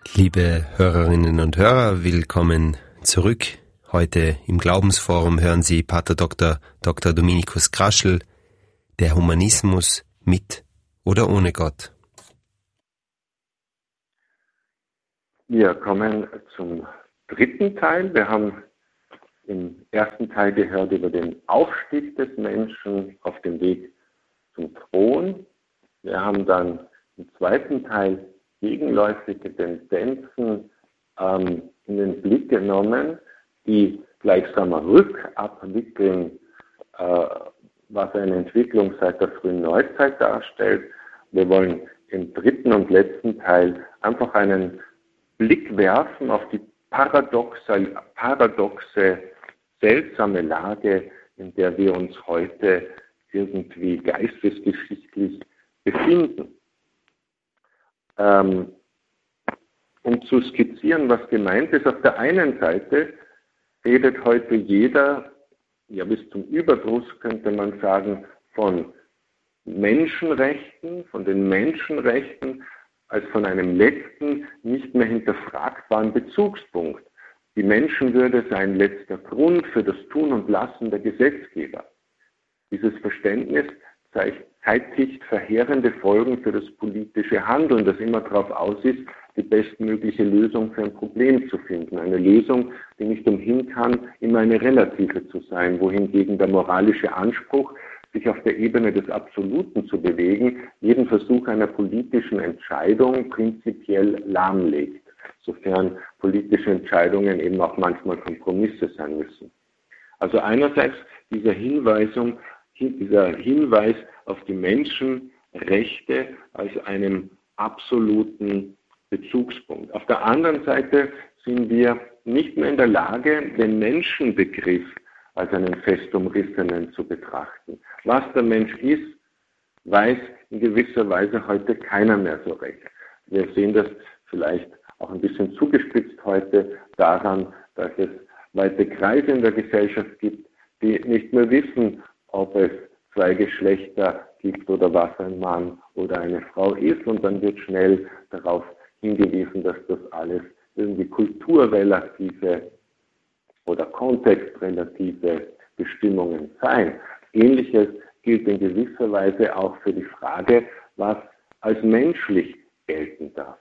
Liebe Hörerinnen und Hörer, willkommen zurück. Heute im Glaubensforum hören Sie Pater Dr. Dominikus Graschel, der Humanismus mit oder ohne Gott. Wir kommen zum dritten Teil. Wir haben im ersten Teil gehört über den Aufstieg des Menschen auf dem Weg zum Thron. Wir haben dann im zweiten Teil gegenläufige Tendenzen in den Blick genommen, die gleichsam rückabwickeln, was eine Entwicklung seit der frühen Neuzeit darstellt. Wir wollen im dritten und letzten Teil einfach einen Blick werfen auf die paradoxe, seltsame Lage, in der wir uns heute irgendwie geistesgeschichtlich befinden. Um zu skizzieren, was gemeint ist, auf der einen Seite redet heute jeder, ja bis zum Überdruss könnte man sagen, von Menschenrechten, von den Menschenrechten als von einem letzten, nicht mehr hinterfragbaren Bezugspunkt. Die Menschenwürde sei ein letzter Grund für das Tun und Lassen der Gesetzgeber. Dieses Verständnis zeitigt verheerende Folgen für das politische Handeln, das immer darauf aus ist, die bestmögliche Lösung für ein Problem zu finden. Eine Lösung, die nicht umhin kann, immer eine relative zu sein, wohingegen der moralische Anspruch, sich auf der Ebene des Absoluten zu bewegen, jeden Versuch einer politischen Entscheidung prinzipiell lahmlegt, sofern politische Entscheidungen eben auch manchmal Kompromisse sein müssen. Also einerseits dieser Hinweis auf die Menschenrechte als einem absoluten Bezugspunkt. Auf der anderen Seite sind wir nicht mehr in der Lage, den Menschenbegriff als einen fest umrissenen zu betrachten. Was der Mensch ist, weiß in gewisser Weise heute keiner mehr so recht. Wir sehen das vielleicht auch ein bisschen zugespitzt heute daran, dass es weite Kreise in der Gesellschaft gibt, die nicht mehr wissen, ob es zwei Geschlechter gibt oder was ein Mann oder eine Frau ist. Und dann wird schnell darauf hingewiesen, dass das alles irgendwie kulturrelative oder kontextrelative Bestimmungen seien. Ähnliches gilt in gewisser Weise auch für die Frage, was als menschlich gelten darf.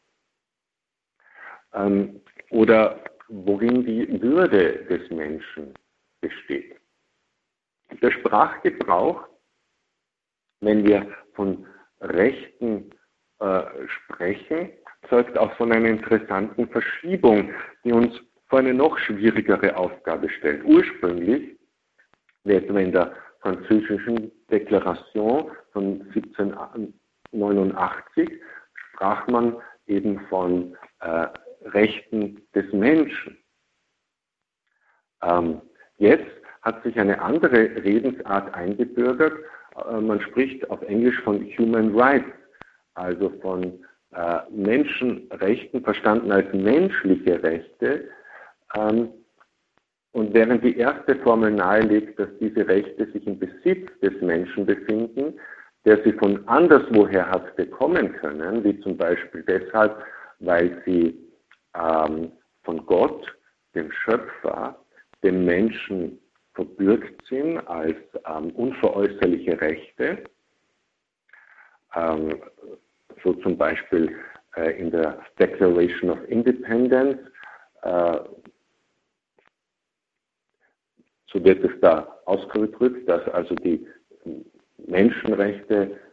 Oder worin die Würde des Menschen besteht. Der Sprachgebrauch, wenn wir von Rechten sprechen, zeugt auch von einer interessanten Verschiebung, die uns vor eine noch schwierigere Aufgabe stellt. Ursprünglich, wie etwa in der französischen Deklaration von 1789, sprach man eben von Rechten des Menschen. Jetzt hat sich eine andere Redensart eingebürgert. Man spricht auf Englisch von Human Rights, also von Menschenrechten, verstanden als menschliche Rechte. Und während die erste Formel nahelegt, dass diese Rechte sich im Besitz des Menschen befinden, der sie von anderswoher hat bekommen können, wie zum Beispiel deshalb, weil sie von Gott, dem Schöpfer, dem Menschen verbürgt sind als unveräußerliche Rechte, so zum Beispiel in der Declaration of Independence, so wird es da ausgedrückt, dass also die Menschenrechte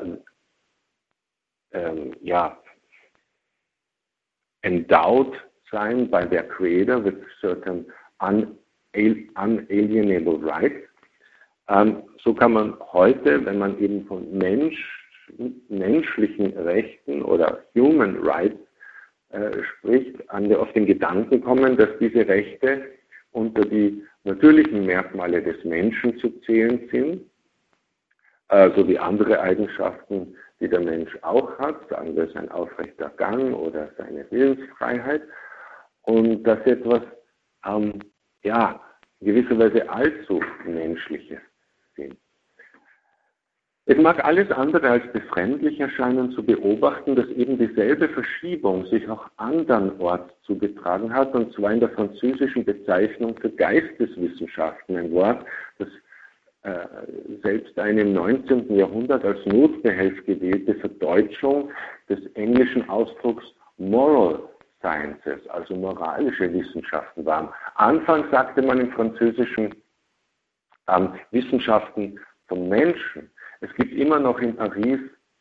endowed sein by their creator with certain unalienable rights. So kann man heute, wenn man eben von menschlichen Rechten oder Human Rights spricht, auf den Gedanken kommen, dass diese Rechte unter die natürlichen Merkmale des Menschen zu zählen sind, sowie andere Eigenschaften, die der Mensch auch hat, sagen wir sein aufrechter Gang oder seine Willensfreiheit, und dass etwas in gewisser Weise allzu Menschliches sind. Es mag alles andere als befremdlich erscheinen zu beobachten, dass eben dieselbe Verschiebung sich auch andernorts zugetragen hat, und zwar in der französischen Bezeichnung für Geisteswissenschaften, ein Wort, das selbst eine im 19. Jahrhundert als Notbehelf gewählte Verdeutschung des englischen Ausdrucks Moral Sciences, also moralische Wissenschaften war. Anfangs sagte man im Französischen Wissenschaften vom Menschen. Es gibt immer noch in Paris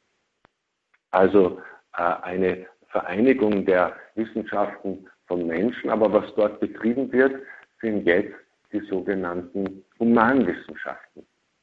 also eine Vereinigung der Wissenschaften vom Menschen, aber was dort betrieben wird, sind jetzt die sogenannten Humanwissenschaften.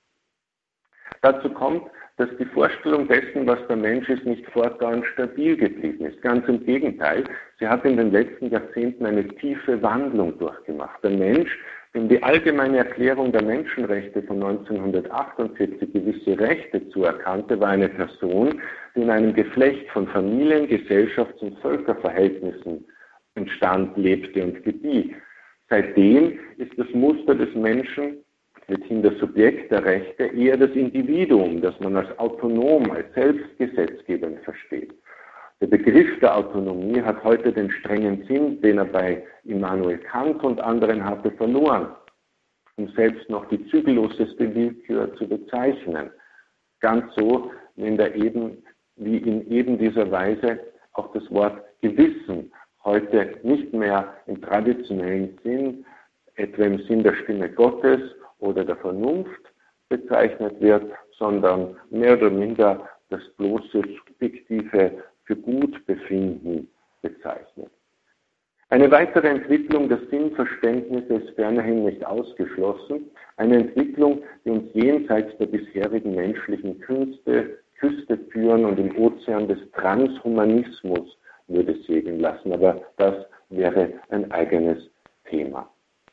Dazu kommt, dass die Vorstellung dessen, was der Mensch ist, nicht fortdauernd stabil geblieben ist. Ganz im Gegenteil, sie hat in den letzten Jahrzehnten eine tiefe Wandlung durchgemacht. Der Mensch, dem die allgemeine Erklärung der Menschenrechte von 1948 gewisse Rechte zuerkannte, war eine Person, die in einem Geflecht von Familien-, Gesellschafts- und Völkerverhältnissen entstand, lebte und gedieh. Seitdem ist das Muster des Menschen, mithin das Subjekt der Rechte, eher das Individuum, das man als autonom, als selbstgesetzgebend versteht. Der Begriff der Autonomie hat heute den strengen Sinn, den er bei Immanuel Kant und anderen hatte, verloren, um selbst noch die zügelloseste Willkür zu bezeichnen. Ganz so, wie in eben dieser Weise auch das Wort Gewissen heute nicht mehr im traditionellen Sinn, etwa im Sinn der Stimme Gottes oder der Vernunft bezeichnet wird, sondern mehr oder minder das bloße subjektive für Gutbefinden bezeichnet. Eine weitere Entwicklung des Sinnverständnisses ist fernerhin nicht ausgeschlossen, eine Entwicklung, die uns jenseits der bisherigen menschlichen Küste führen und im Ozean des Transhumanismus würde segeln lassen, aber das wäre ein eigenes Thema.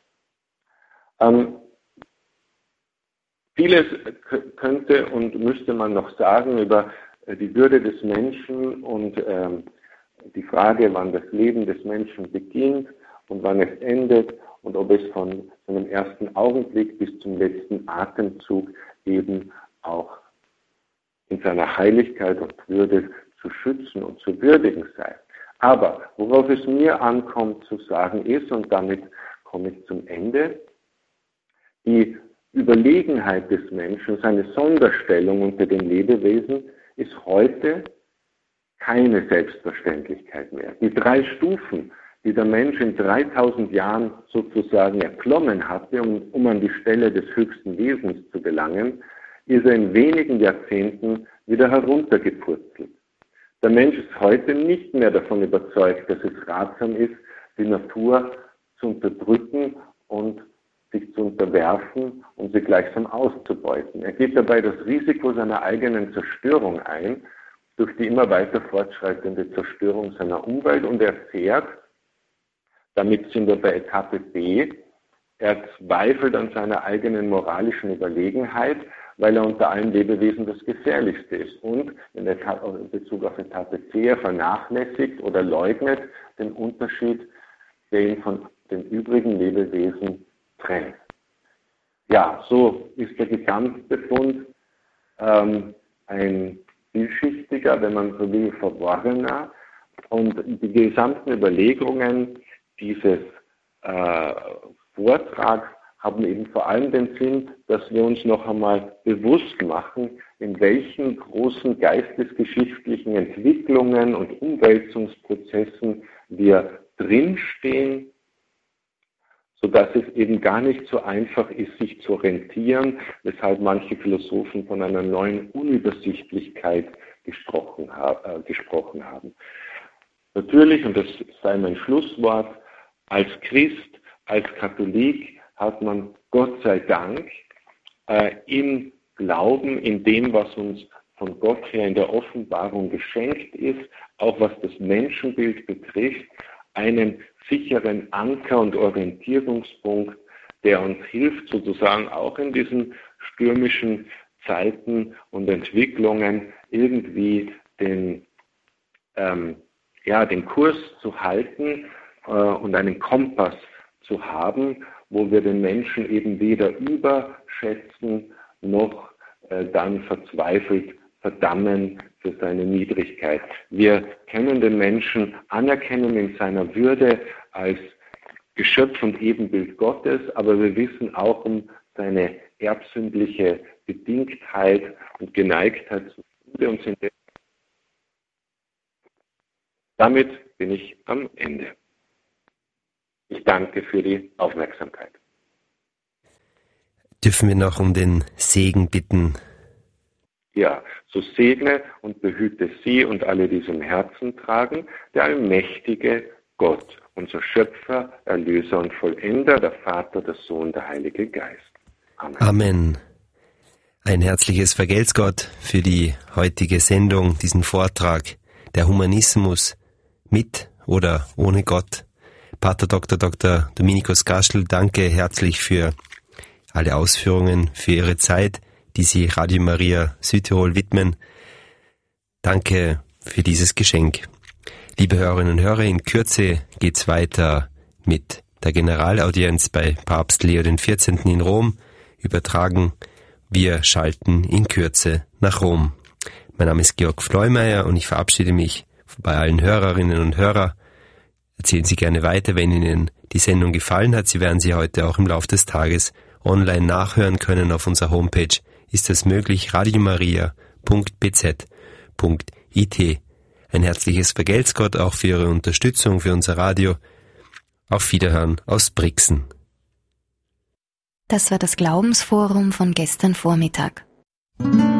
Vieles könnte und müsste man noch sagen über die Würde des Menschen und die Frage, wann das Leben des Menschen beginnt und wann es endet und ob es von seinem ersten Augenblick bis zum letzten Atemzug eben auch in seiner Heiligkeit und Würde zu schützen und zu würdigen sei. Aber worauf es mir ankommt zu sagen ist, und damit komme ich zum Ende, die Überlegenheit des Menschen, seine Sonderstellung unter den Lebewesen, ist heute keine Selbstverständlichkeit mehr. Die 3 Stufen, die der Mensch in 3000 Jahren sozusagen erklommen hatte, um an die Stelle des höchsten Wesens zu gelangen, ist er in wenigen Jahrzehnten wieder heruntergepurzelt. Der Mensch ist heute nicht mehr davon überzeugt, dass es ratsam ist, die Natur zu unterdrücken und sich zu unterwerfen, um sie gleichsam auszubeuten. Er geht dabei das Risiko seiner eigenen Zerstörung ein, durch die immer weiter fortschreitende Zerstörung seiner Umwelt, und er fährt, damit sind wir bei Etappe B, er zweifelt an seiner eigenen moralischen Überlegenheit, weil er unter allen Lebewesen das Gefährlichste ist. Und in Bezug auf Etappe C, er vernachlässigt oder leugnet den Unterschied, der ihn von den übrigen Lebewesen trennt. Ja, so ist der Gesamtbefund ein vielschichtiger, wenn man so will, verworrener. Und die gesamten Überlegungen dieses Vortrags haben eben vor allem den Sinn, dass wir uns noch einmal bewusst machen, in welchen großen geistesgeschichtlichen Entwicklungen und Umwälzungsprozessen wir drinstehen, sodass es eben gar nicht so einfach ist, sich zu orientieren, weshalb manche Philosophen von einer neuen Unübersichtlichkeit gesprochen haben. Natürlich, und das sei mein Schlusswort, als Christ, als Katholik hat man Gott sei Dank im Glauben, in dem, was uns von Gott her in der Offenbarung geschenkt ist, auch was das Menschenbild betrifft, einen sicheren Anker und Orientierungspunkt, der uns hilft, sozusagen auch in diesen stürmischen Zeiten und Entwicklungen irgendwie den Kurs zu halten und einen Kompass zu haben, wo wir den Menschen eben weder überschätzen noch dann verzweifelt verdammen für seine Niedrigkeit. Wir können den Menschen anerkennen in seiner Würde als Geschöpf und Ebenbild Gottes, aber wir wissen auch um seine erbsündliche Bedingtheit und Geneigtheit zu Sünde und sind. Damit bin ich am Ende. Ich danke für die Aufmerksamkeit. Dürfen wir noch um den Segen bitten? Ja, so segne und behüte Sie und alle, die es im Herzen tragen, der allmächtige Gott, unser Schöpfer, Erlöser und Vollender, der Vater, der Sohn, der Heilige Geist. Amen. Amen. Ein herzliches Vergelt's Gott für die heutige Sendung, diesen Vortrag, der Humanismus mit oder ohne Gott. Pater Dr. Dominikus Graschl, danke herzlich für alle Ausführungen, für Ihre Zeit, die Sie Radio Maria Südtirol widmen. Danke für dieses Geschenk. Liebe Hörerinnen und Hörer, in Kürze geht's weiter mit der Generalaudienz bei Papst Leo XIV. In Rom. Übertragen, wir schalten in Kürze nach Rom. Mein Name ist Georg Fleumeier und ich verabschiede mich bei allen Hörerinnen und Hörern. Erzählen Sie gerne weiter, wenn Ihnen die Sendung gefallen hat. Sie werden sie heute auch im Laufe des Tages online nachhören können auf unserer Homepage. Ist das möglich? radiomaria.bz.it. Ein herzliches Vergelt's Gott auch für Ihre Unterstützung für unser Radio. Auf Wiederhören aus Brixen. Das war das Glaubensforum von gestern Vormittag.